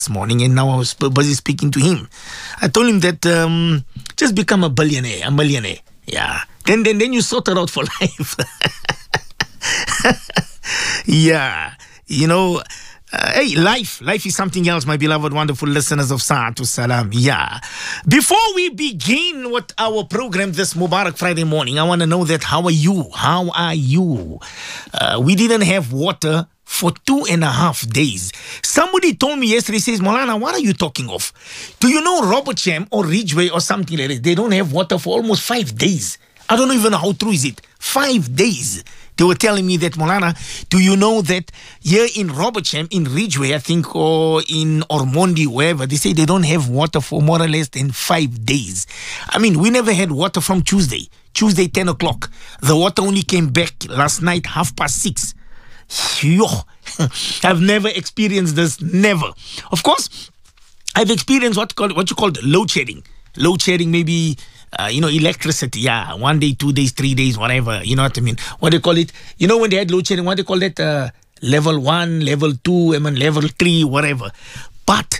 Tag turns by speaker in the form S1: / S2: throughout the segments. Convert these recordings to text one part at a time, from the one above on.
S1: this morning, and now I was busy speaking to him. I told him that just become a billionaire, a millionaire. Yeah. Then you sort it out for life. Yeah. You know, hey, life is something else, my beloved, wonderful listeners of Sa'atu Salam. Yeah. Before we begin with our program this Mubarak Friday morning, I want to know that how are you? How are you? We didn't have water for 2.5 days. Somebody told me yesterday, says, Molana, what are you talking of? Do you know Robertsham or Ridgeway or something like that? They don't have water for almost 5 days. I don't even know how true is it. 5 days. They were telling me that, Molana, do you know that here in Robertsham, in Ridgeway, I think, or in Ormonde, wherever, they say they don't have water for more or less than 5 days. I mean, we never had water from Tuesday, 10 o'clock. The water only came back last night, 6:30. Yo, I've never experienced this, never. Of course, I've experienced what you call load shedding. Load shedding, maybe, electricity. Yeah, 1 day, 2 days, 3 days, whatever. You know what I mean? What they call it? You know when they had load shedding, what they call that? Level 1, level 2, level 3, whatever. But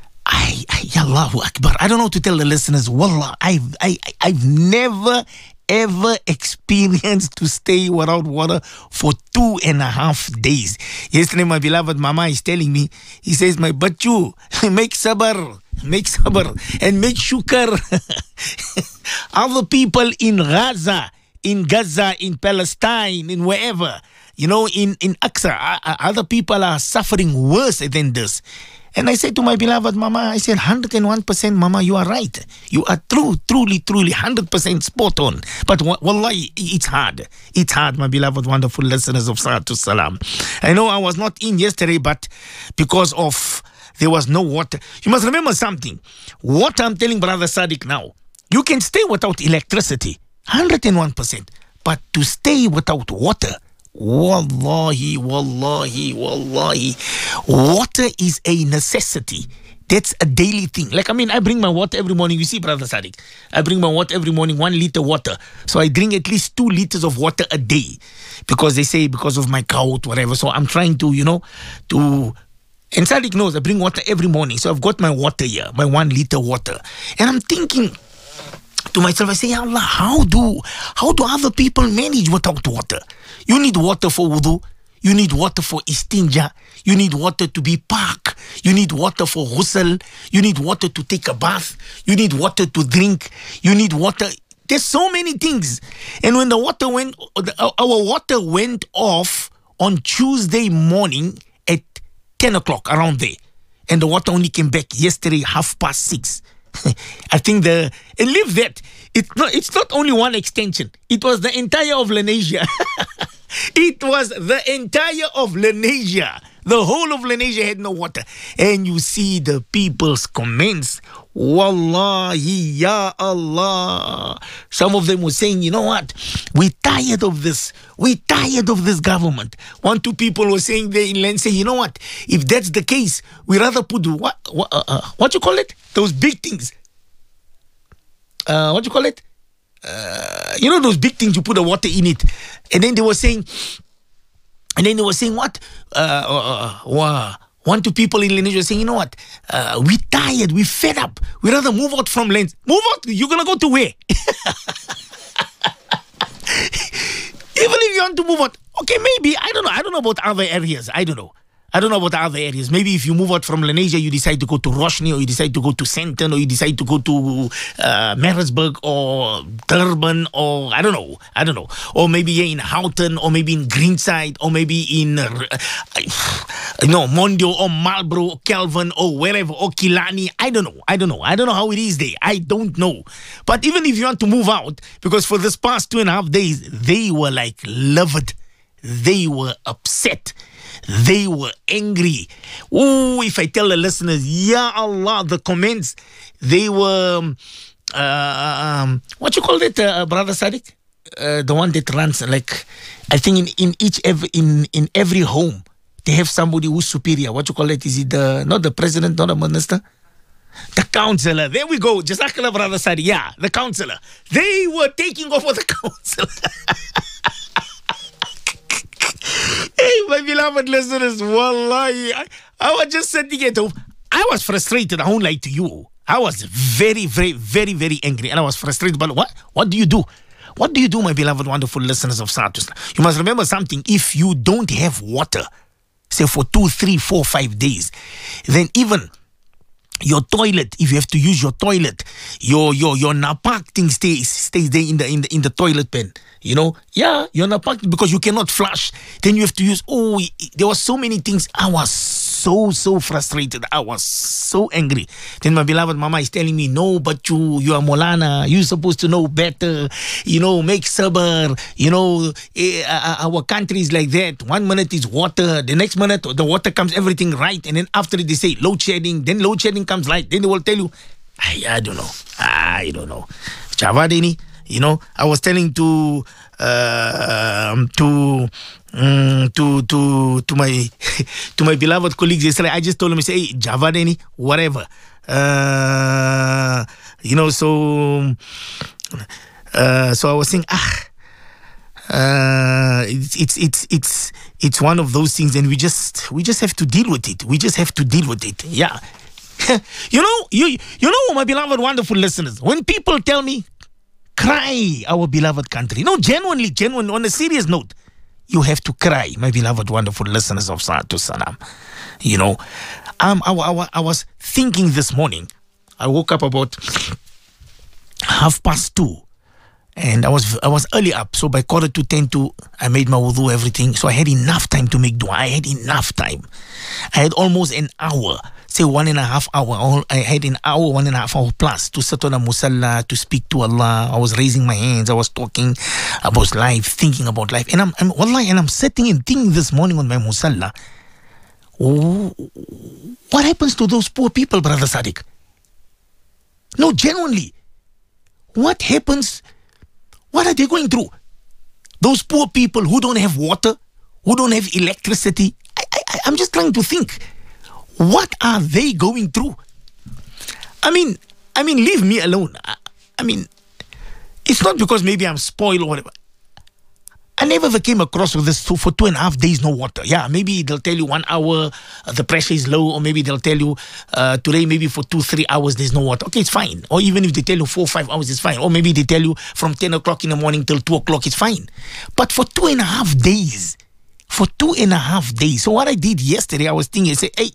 S1: Allahu Akbar. I don't know how to tell the listeners. Wallah, I've never ever experienced to stay without water for 2.5 days. Yesterday, my beloved mama is telling me, he says, my bachu, make sabr, and make shukr. Other people in Gaza, in Palestine, in wherever, in Aqsa, other people are suffering worse than this. And I said to my beloved mama, I said, 101%, mama, you are right. You are truly, 100% spot on. But wallahi, it's hard. It's hard, my beloved, wonderful listeners of Sa'atu Salam. I know I was not in yesterday, but because of there was no water. You must remember something. What I'm telling Brother Sadiq now, you can stay without electricity, 101%. But to stay without water, Wallahi, water is a necessity. That's a daily thing. Like, I bring my water every morning. You see, Brother Sadiq, I bring my water every morning, 1 liter water. So I drink at least 2 liters of water a day. Because they say because of my gout, whatever. So I'm trying to, and Sadiq knows I bring water every morning. So I've got my water here, my 1 liter water. And I'm thinking to myself, I say, Allah, how do other people manage without water? You need water for wudu. You need water for istinja. You need water to be park. You need water for ghusl. You need water to take a bath. You need water to drink. You need water. There's so many things. And when our water went off on Tuesday morning at 10 o'clock, around there. And the water only came back yesterday, 6:30. I think and leave that. It's not only one extension. It was the entire of Lenasia. It was the entire of Lenasia. The whole of Lenasia had no water. And you see the people's comments. Wallahi, ya Allah. Some of them were saying, you know what? We're tired of this. We're tired of this government. 2 people were saying there in land, say, you know what? If that's the case, we rather put what you call it? Those big things. What you call it? Those big things, you put the water in it. And then they were saying what? 2 people in Lenasia were saying, you know what? We're tired, we're fed up. We rather move out from land. Move out? You're going to go to where? Even if you want to move out, okay, maybe, I don't know about other areas. I don't know about other areas. Maybe if you move out from Lenasia, you decide to go to Roshni, or you decide to go to Sandton, or you decide to go to Maritzburg or Durban, or I don't know. Or maybe you're in Houghton, or maybe in Greenside, or maybe in Mondio, or Marlborough, or Kelvin, or wherever, or Killarney. I don't know how it is there. I don't know. But even if you want to move out, because for this past 2.5 days, they were like livid. They were upset. They were angry. Oh, if I tell the listeners, Ya Allah, the comments, they were, what you call it, Brother Sadiq? The one that runs, like, I think in every home, they have somebody who's superior. What you call it? Is it not the president, not the minister? The counselor. There we go. Jazakallah, Brother Sadiq. Yeah, the counselor. They were taking over the counselor. Hey, my beloved listeners, wallahi, I was just sitting at home. I was frustrated. I won't lie to you. I was very, very, very, very angry. And I was frustrated. But what do you do? What do you do, my beloved, wonderful listeners of Saat to Salam? You must remember something. If you don't have water, say for 2, 3, 4, 5 days, then even your toilet, if you have to use your toilet, your napak thing stays there in the toilet pen. You know, yeah, your napak, because you cannot flush. Then you have to use. There were so many things. I was so frustrated. I was so angry. Then my beloved mama is telling me, no, but you are Molana. You're supposed to know better. You know, make sabr. You know, our country is like that. 1 minute is water. The next minute, the water comes everything right. And then after they say load shedding, then load shedding comes right. Then they will tell you, I don't know. Javadini, you know, I was telling to my to my beloved colleagues yesterday. I just told them, I say, hey, Javadeni, whatever. You know, so I was saying, it's one of those things, and we just have to deal with it. We just have to deal with it. Yeah. you know, my beloved, wonderful listeners, when people tell me, cry, our beloved country. No, genuinely, on a serious note, you have to cry, my beloved, wonderful listeners of Saat to Salam. You know, I was thinking this morning. I woke up about 2:30, and I was early up. So by 9:45, I made my wudu, everything. So I had enough time to make dua. I had enough time. I had almost an hour. Say 1.5 hour. I had an hour, 1.5 hour plus to sit on a musalla, to speak to Allah. I was raising my hands. I was talking about life, thinking about life. And I'm sitting and thinking this morning on my musalla. What happens to those poor people, Brother Sadiq? No, genuinely. What happens? What are they going through? Those poor people who don't have water, who don't have electricity. I'm just trying to think. What are they going through? I mean, leave me alone. I mean, it's not because maybe I'm spoiled or whatever. I never ever came across with this for 2.5 days, no water. Yeah, maybe they'll tell you 1 hour, the pressure is low, or maybe they'll tell you today maybe for 2-3 hours there's no water. Okay, it's fine. Or even if they tell you 4-5 hours, it's fine. Or maybe they tell you from 10 o'clock in the morning till 2 o'clock, it's fine. But for 2.5 days, so what I did yesterday, I was thinking, I say, hey,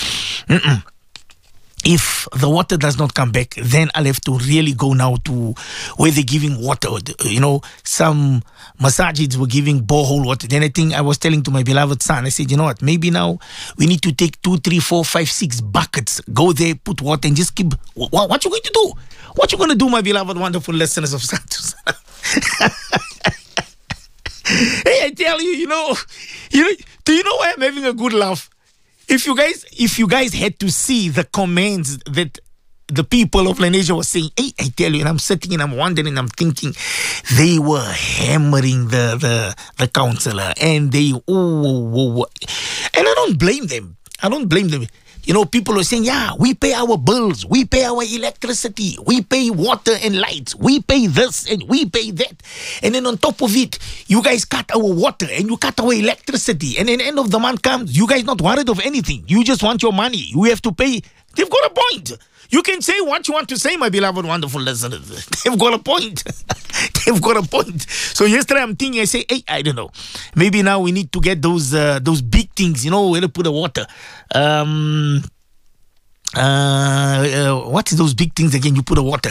S1: if the water does not come back, then I'll have to really go now to where they're giving water. You know, some masajids were giving borehole water. Then I was telling to my beloved son, I said, you know what, maybe now we need to take 2, 3, 4, 5, 6 buckets, go there, put water, and just keep. What you going to do? What you going to do, my beloved, wonderful listeners of Santos? Hey, I tell you, you know, do you know why I'm having a good laugh? If you guys had to see the comments that the people of Lenasia were saying, hey, I tell you, and I'm sitting and I'm wondering and I'm thinking, they were hammering the counselor, and and I don't blame them. You know, people are saying, yeah, we pay our bills, we pay our electricity, we pay water and lights, we pay this and we pay that. And then on top of it, you guys cut our water and you cut our electricity. And then end of the month comes, you guys not worried of anything. You just want your money. You have to pay. They've got a point. You can say what you want to say, my beloved, wonderful listeners. They've got a point. They've got a point. So yesterday I'm thinking, I say, hey, I don't know. Maybe now we need to get those big things, you know, where to put the water. What is those big things again? You put the water.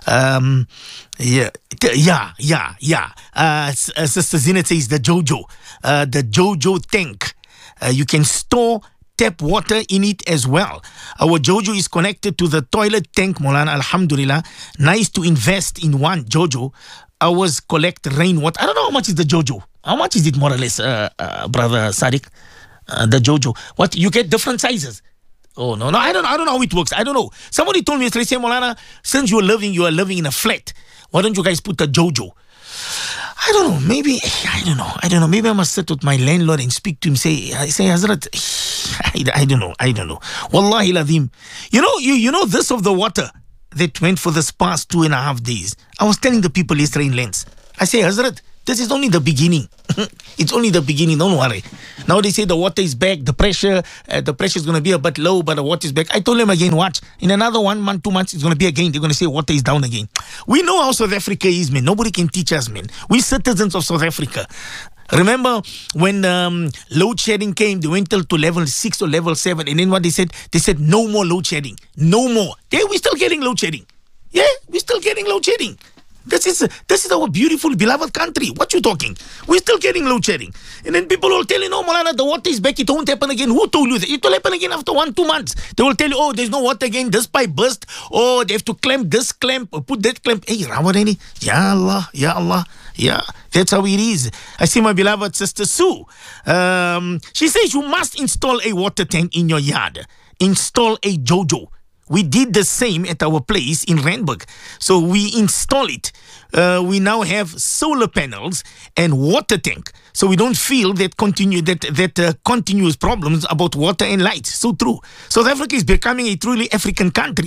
S1: Sister Zina says the Jojo tank. You can store tap water in it as well. Our Jojo is connected to the toilet tank, Molana, alhamdulillah. Nice to invest in one Jojo. Ours collect rainwater. I don't know how much is the Jojo. How much is it more or less, Brother Sadiq? The Jojo. What, you get different sizes? Oh, no, I don't know how it works. I don't know. Somebody told me yesterday, say, Molana, since you are living in a flat, why don't you guys put the Jojo? I don't know. Maybe, I don't know. Maybe I must sit with my landlord and speak to him. Say, Hazrat, I don't know. Wallahi ladhim. You know this of the water that went for this past 2.5 days. I was telling the people yesterday in Lens. I say, Hazrat, This is only the beginning. It's only the beginning. Don't worry. Now they say the water is back. The pressure is going to be a bit low, but the water is back. I told them again, watch. In another 1 month, 2 months, it's going to be again. They're going to say water is down again. We know how South Africa is, man. Nobody can teach us, man. We're citizens of South Africa. Remember when load shedding came, they went till to level 6 or level 7. And then what they said? They said no more load shedding. No more. Yeah, we're still getting load shedding. Yeah, we're still getting load shedding. This is our beautiful, beloved country. What you talking? We're still getting load shedding. And then people will tell you, no, Molana, the water is back. It won't happen again. Who told you that? It will happen again after 1-2 months. They will tell you, oh, there's no water again. This pipe burst. Oh, they have to clamp this clamp or put that clamp. Hey, Ramadani. Ya Allah, Ya Allah. Yeah, that's how it is. I see my beloved sister Sue. She says you must install a water tank in your yard. Install a JoJo. We did the same at our place in Randburg. So we install it. We now have solar panels and water tank. So we don't feel that continuous problems about water and light. So true. South Africa is becoming a truly African country.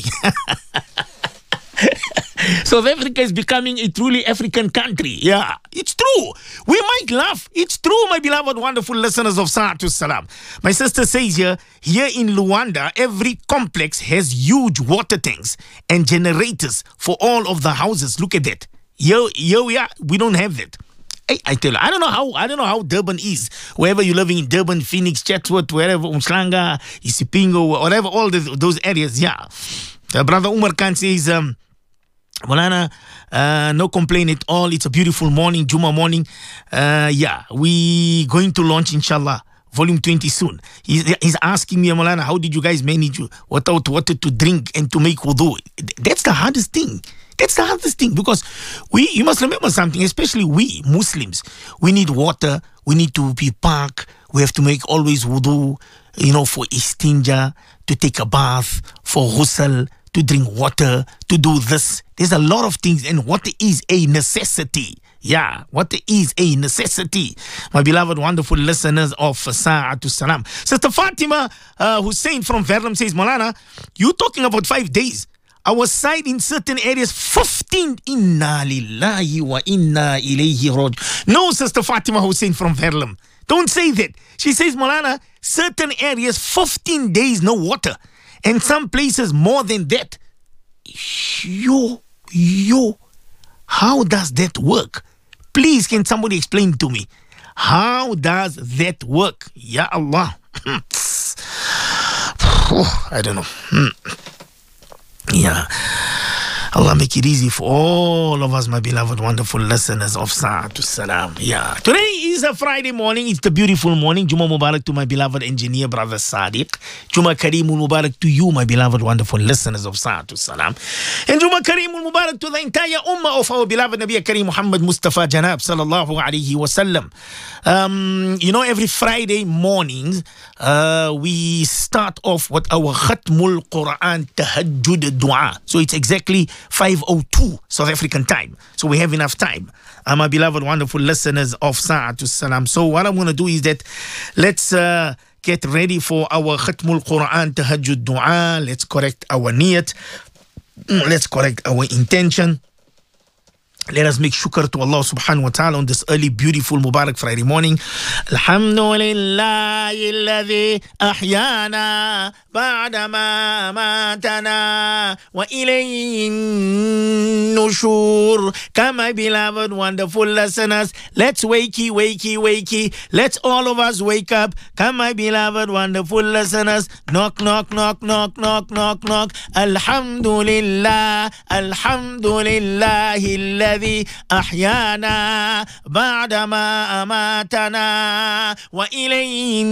S1: South Africa is becoming a truly African country. Yeah, it's true. We might laugh. It's true, my beloved, wonderful listeners of Sa'atu Salam. My sister says here in Luanda, every complex has huge water tanks and generators for all of the houses. Look at that. We don't have that. I tell you, I don't know how Durban is. Wherever you're living in Durban, Phoenix, Chatsworth, wherever, Umhlanga, Isipingo, whatever, all those areas, yeah. Brother Umar Khan says, Molana, no complaint at all. It's a beautiful morning, Juma morning. We going to launch, inshallah, volume 20 soon. He's asking me, Molana, how did you guys manage without water to drink and to make wudu? That's the hardest thing. That's the hardest thing, because you must remember something, especially we Muslims, we need water, we need to be park, we have to make always wudu, for istinja, to take a bath, for ghusl, to drink water, to do this. There's a lot of things, and water is a necessity. Yeah, water is a necessity. My beloved, wonderful listeners of Sa'atu Salam. Sister Fatima Hussein from Verulam says, Molana, you talking about 5 days. Our side in certain areas, 15. Inna lillahi wa inna ilayhi raji'un. No, Sister Fatima Hussein from Verulam. Don't say that. She says, Molana, certain areas, 15 days, no water. And some places more than that. How does that work? Please, can somebody explain to me? How does that work? Ya Allah. I don't know. Yeah. Allah make it easy for all of us, my beloved, wonderful listeners of Sa'atu Salam. Yeah. Today is a Friday morning. It's the beautiful morning. Juma Mubarak to my beloved engineer, Brother Sadiq. Juma Kareemul Mubarak to you, my beloved, wonderful listeners of Sa'atu Salam. And Juma Kareemul Mubarak to the entire ummah of our beloved Nabi Kareem Muhammad Mustafa Janab Sallallahu Alaihi Wasallam. Every Friday mornings, we start off with our Khatmul Quran Tahajjud Dua. So it's exactly 5:02 South African time. So we have enough time. My beloved, wonderful listeners of Sa'atu Salam. So what I'm going to do is that let's get ready for our Khatmul Quran Tahajjud Dua. Let's correct our niyat. Let's correct our intention. Let us make shukr to Allah subhanahu wa ta'ala on this early, beautiful, Mubarak Friday morning. Alhamdulillahi alladhi ahyana ba'da ma matana wa ilayhi nushur. Come, my beloved, wonderful listeners. Let's wakey. Let's all of us wake up. Come, my beloved, wonderful listeners. Knock. Alhamdulillah, alhamdulillahi الذي أحيانا بعدما أماتنا وإليه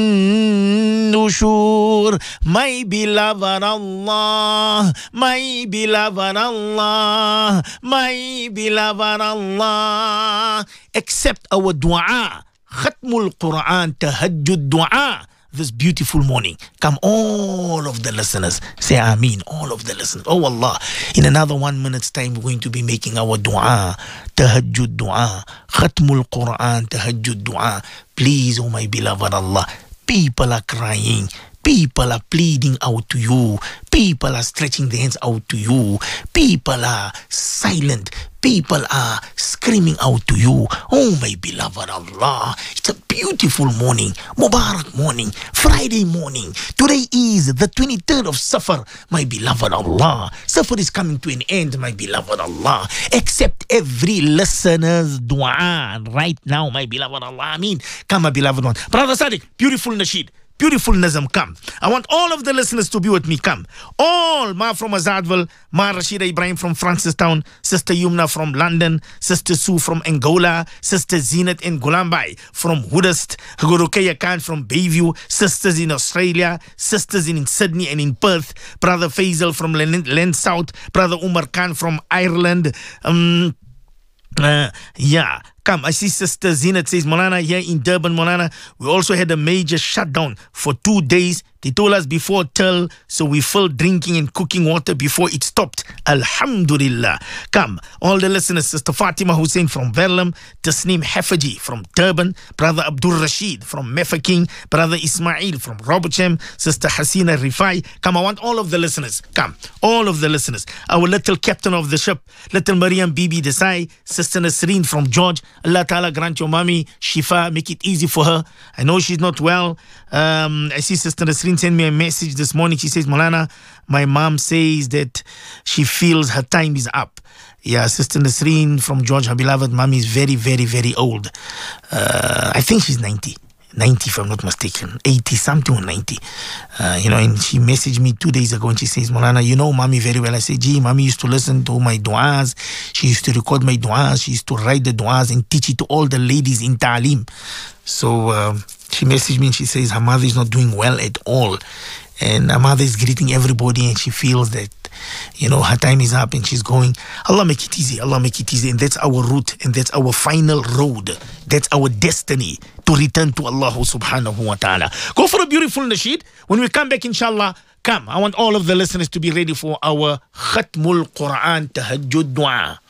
S1: النشور. My beloved Allah, my beloved Allah, my beloved Allah, accept our dua, Khatmul Quran Tahajjud Dua. This beautiful morning. Come, all of the listeners, say Ameen. All of the listeners. Oh Allah, in another 1 minute's time, we're going to be making our dua, Tahajjud Dua, Khatmul Quran Tahajjud Dua. Please, oh my beloved Allah, people are crying, People are pleading out to you. People are stretching their hands out to you. People are silent. People are screaming out to you. Oh, my beloved Allah. It's a beautiful morning. Mubarak morning. Friday morning. Today is the 23rd of Safar, my beloved Allah. Safar is coming to an end, my beloved Allah. Accept every listener's dua right now, my beloved Allah. Ameen. Come, my beloved one. Brother Sadiq, beautiful nasheed. Beautiful Nazam, come. I want all of the listeners to be with me, come. All, Ma from Azadville, Ma Rashida Ibrahim from Francistown, Sister Yumna from London, Sister Sue from Angola, Sister Zinat in Gulambai from Woodest, Gurukaya Khan from Bayview, sisters in Australia, sisters in Sydney and in Perth, Brother Faisal from Len South, Brother Umar Khan from Ireland, yeah. Come, I see Sister Zinat says, Molana, here in Durban, Molana, we also had a major shutdown for 2 days. They told us before tell, so we filled drinking and cooking water before it stopped. Alhamdulillah. Come, all the listeners, Sister Fatima Hussein from Verlam, Tasneem Hafaji from Durban, Brother Abdul Rashid from Mefeking, Brother Ismail from Robertsham, Sister Hasina Rifai. Come, I want all of the listeners. Come, all of the listeners. Our little captain of the ship, little Mariam Bibi Desai, Sister Nasreen from George. Allah Ta'ala grant your mommy Shifa, make it easy for her. I know she's not well. I see Sister Nasreen send me a message this morning. She says, Molana, my mom says that she feels her time is up. Yeah, Sister Nasreen from George, her beloved mommy is very, very, very old. I think she's 90. 90 if I'm not mistaken, 80 something or 90. And she messaged me 2 days ago and she says, Molana, you know mommy very well. I say, gee, mommy used to listen to my du'as. She used to record my du'as. She used to write the du'as and teach it to all the ladies in Ta'aleem. So she messaged me and she says her mother is not doing well at all. And her mother is greeting everybody and she feels that, her time is up and she's going. Allah make it easy. Allah make it easy. And that's our route and that's our final road. That's our destiny to return to Allah subhanahu wa ta'ala. Go for a beautiful nasheed. When we come back, inshallah, come. I want all of the listeners to be ready for our Khatmul Quran Tahajjud Dua.